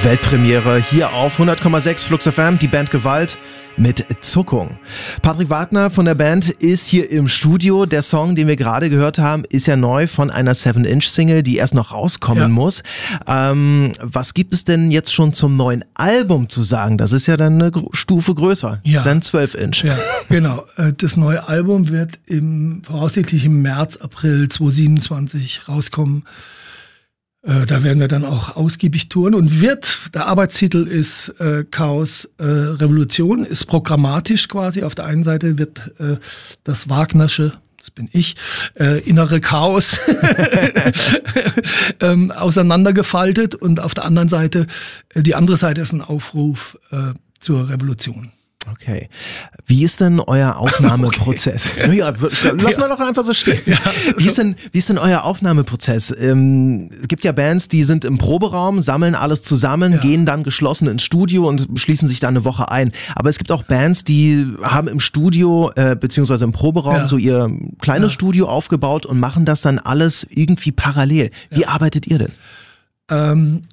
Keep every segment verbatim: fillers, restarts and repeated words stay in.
Weltpremiere hier auf hundert Komma sechs Flux F M, die Band Gewalt mit Zuckung. Patrick Wagner von der Band ist hier im Studio. Der Song, den wir gerade gehört haben, ist ja neu von einer seven Inch Single, die erst noch rauskommen ja. muss. Ähm, was gibt es denn jetzt schon zum neuen Album zu sagen? Das ist ja dann eine Stufe größer. Ja. Das ist ein zwölf Inch. Ja, genau. Das neue Album wird im, voraussichtlich im März, April zwanzig siebenundzwanzig rauskommen. Da werden wir dann auch ausgiebig touren und wird, der Arbeitstitel ist äh, Chaos äh, Revolution, ist programmatisch quasi. Auf der einen Seite wird äh, das Wagnersche, das bin ich, äh, innere Chaos ähm, auseinandergefaltet und auf der anderen Seite, äh, die andere Seite ist ein Aufruf äh, zur Revolution. Okay. Wie ist denn euer Aufnahmeprozess? Okay. Naja, lass ja. mal doch einfach so stehen. Ja. Wie ist denn, wie ist denn euer Aufnahmeprozess? Ähm, es gibt ja Bands, die sind im Proberaum, sammeln alles zusammen, ja. gehen dann geschlossen ins Studio und schließen sich dann eine Woche ein. Aber es gibt auch Bands, die haben im Studio, äh, beziehungsweise im Proberaum ja. so ihr kleines ja. Studio aufgebaut und machen das dann alles irgendwie parallel. Wie ja. arbeitet ihr denn? Ähm,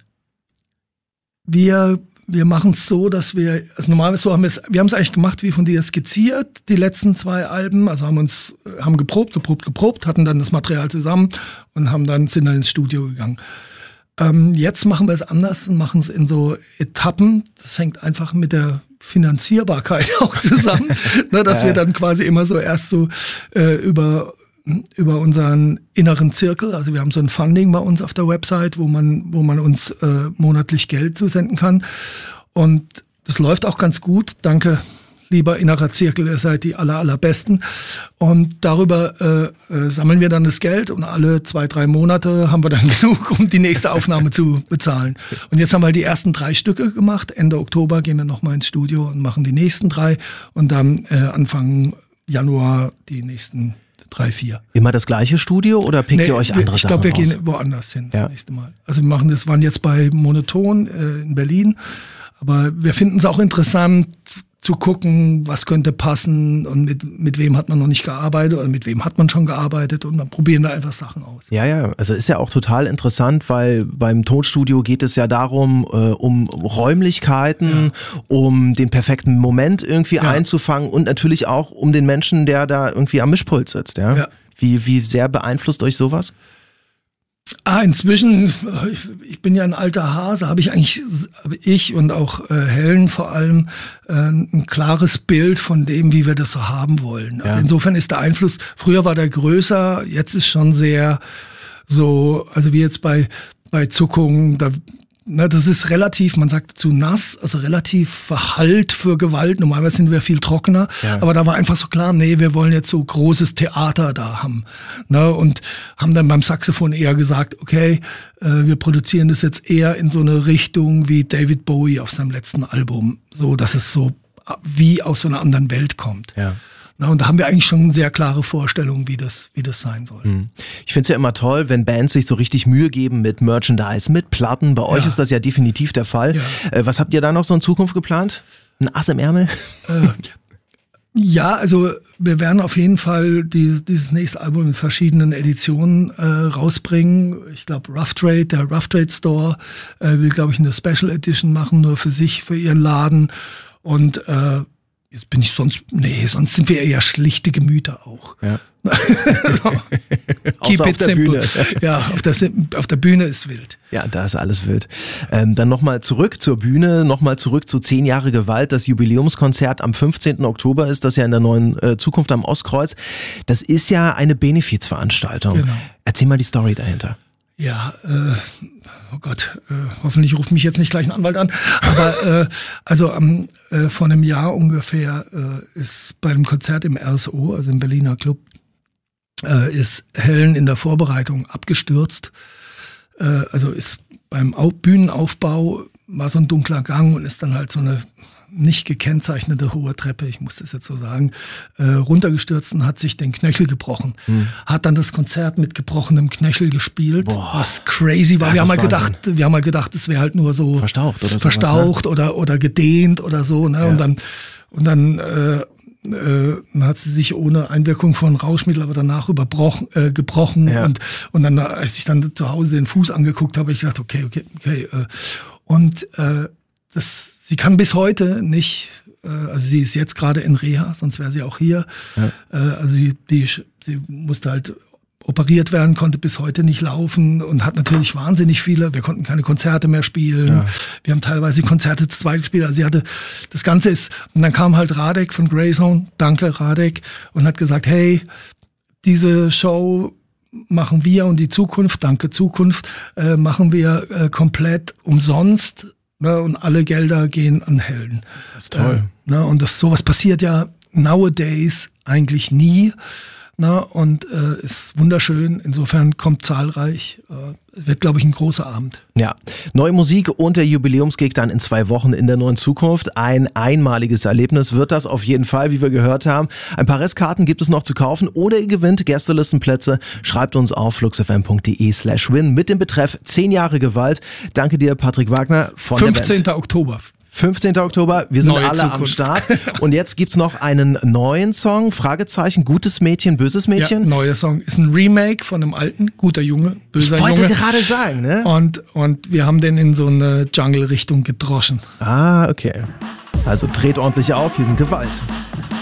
wir Wir machen es so, dass wir, also normalerweise so haben wir es, wir haben es eigentlich gemacht, wie von dir skizziert, die letzten zwei Alben, also haben uns, haben geprobt, geprobt, geprobt, hatten dann das Material zusammen und haben dann, sind dann ins Studio gegangen. Ähm, jetzt machen wir es anders und machen es in so Etappen. Das hängt einfach mit der Finanzierbarkeit auch zusammen, ne, dass ja. wir dann quasi immer so erst so äh, über über unseren inneren Zirkel, also wir haben so ein Funding bei uns auf der Website, wo man, wo man uns äh, monatlich Geld zusenden kann und das läuft auch ganz gut, danke lieber innerer Zirkel, ihr seid die aller, allerbesten und darüber äh, äh, sammeln wir dann das Geld und alle zwei, drei Monate haben wir dann genug, um die nächste Aufnahme zu bezahlen. Und jetzt haben wir die ersten drei Stücke gemacht, Ende Oktober gehen wir nochmal ins Studio und machen die nächsten drei und dann äh, Anfang Januar die nächsten drei, vier. Immer das gleiche Studio oder pickt nee, ihr euch andere ich Sachen Ich glaube, wir raus? gehen woanders hin ja. das nächste Mal. Also wir machen das, waren jetzt bei Monoton äh, in Berlin, aber wir finden es auch interessant zu gucken, was könnte passen und mit, mit wem hat man noch nicht gearbeitet oder mit wem hat man schon gearbeitet und dann probieren wir einfach Sachen aus. Ja, ja, also ist ja auch total interessant, weil beim Tonstudio geht es ja darum, äh, um Räumlichkeiten, ja. um den perfekten Moment irgendwie ja. einzufangen und natürlich auch um den Menschen, der da irgendwie am Mischpult sitzt. Ja? Ja. Wie, wie sehr beeinflusst euch sowas? Ah, inzwischen, ich bin ja ein alter Hase, habe ich eigentlich, habe ich und auch äh, Helen vor allem äh, ein klares Bild von dem, wie wir das so haben wollen. Also ja. insofern ist der Einfluss, früher war der größer, jetzt ist schon sehr so, also wie jetzt bei, bei Zuckung, da, ne, das ist relativ, man sagt zu nass, also relativ verhallt für Gewalt. Normalerweise sind wir viel trockener, ja. aber da war einfach so klar, nee, wir wollen jetzt so großes Theater da haben. Ne, und haben dann beim Saxophon eher gesagt, okay, äh, wir produzieren das jetzt eher in so eine Richtung wie David Bowie auf seinem letzten Album, so dass es so wie aus so einer anderen Welt kommt. Ja. Na, und da haben wir eigentlich schon eine sehr klare Vorstellung, wie das, wie das sein soll. Ich finde es ja immer toll, wenn Bands sich so richtig Mühe geben mit Merchandise, mit Platten. Bei euch ja. ist das ja definitiv der Fall. Ja. Äh, was habt ihr da noch so in Zukunft geplant? Ein Ass im Ärmel? Äh, ja, also wir werden auf jeden Fall die, dieses nächste Album in verschiedenen Editionen äh, rausbringen. Ich glaube, Rough Trade, der Rough Trade Store äh, will, glaube ich, eine Special Edition machen, nur für sich, für ihren Laden. Und äh, jetzt bin ich sonst, nee, sonst sind wir eher schlichte Gemüter auch. Ja. Keep it simple. Ja, auf der, auf der Bühne ist wild. Ja, da ist alles wild. Ähm, dann nochmal zurück zur Bühne, nochmal zurück zu zehn Jahre Gewalt. Das Jubiläumskonzert am fünfzehnten Oktober ist das ja in der neuen äh, Zukunft am Ostkreuz. Das ist ja eine Benefizveranstaltung. Genau. Erzähl mal die Story dahinter. Ja, äh, oh Gott, äh, hoffentlich ruft mich jetzt nicht gleich ein Anwalt an. Aber äh, also ähm, äh, vor einem Jahr ungefähr äh, ist bei einem Konzert im R S O, also im Berliner Club, äh, ist Helen in der Vorbereitung abgestürzt. Äh, also ist beim Au- Bühnenaufbau war so ein dunkler Gang und ist dann halt so eine nicht gekennzeichnete hohe Treppe, ich muss das jetzt so sagen, äh, runtergestürzt und hat sich den Knöchel gebrochen. Hm. Hat dann das Konzert mit gebrochenem Knöchel gespielt, Boah. was crazy war. Wir haben, mal gedacht, wir haben mal gedacht, es wäre halt nur so verstaucht oder, verstaucht sowas, ne? oder, oder gedehnt oder so. Ne? Ja. Und dann, und dann äh, äh, dann hat sie sich ohne Einwirkung von Rauschmittel aber danach überbrochen, äh, gebrochen. Ja. Und, und dann, als ich dann zu Hause den Fuß angeguckt habe, ich gedacht, okay, okay, okay. Äh, und äh, das, sie kann bis heute nicht, äh, also sie ist jetzt gerade in Reha, sonst wäre sie auch hier. Ja. Äh, also sie, die, sie musste halt operiert werden, konnte bis heute nicht laufen und hat natürlich wahnsinnig viele, wir konnten keine Konzerte mehr spielen, ja. wir haben teilweise die Konzerte zu zweit gespielt, also sie hatte, das Ganze ist, und dann kam halt Radek von Greyzone, danke Radek, und hat gesagt, hey, diese Show machen wir und die Zukunft, danke Zukunft, äh, machen wir äh, komplett umsonst, ne, und alle Gelder gehen an Helden. Das ist toll. Äh, ne, und das, sowas passiert ja nowadays eigentlich nie. Na, und äh, ist wunderschön. Insofern kommt zahlreich. Äh, wird, glaube ich, ein großer Abend. Ja, neue Musik und der Jubiläumsgig dann in zwei Wochen in der Neuen Zukunft. Ein einmaliges Erlebnis wird das auf jeden Fall, wie wir gehört haben. Ein paar Restkarten gibt es noch zu kaufen oder ihr gewinnt Gästelistenplätze. Schreibt uns auf fluxfm.de slash win mit dem Betreff zehn Jahre Gewalt. Danke dir, Patrick Wagner von fünfzehnten der Band. Oktober. fünfzehnten Oktober, wir sind Neue alle Zukunft. am Start. Und jetzt gibt's noch einen neuen Song, Fragezeichen, Gutes Mädchen, Böses Mädchen. Ja, neuer Song. Ist ein Remake von einem alten, Guter Junge, böser ich wollte Junge. gerade sagen, ne? Und, und wir haben den in so eine Jungle-Richtung gedroschen. Ah, okay. Also dreht ordentlich auf, hier sind Gewalt.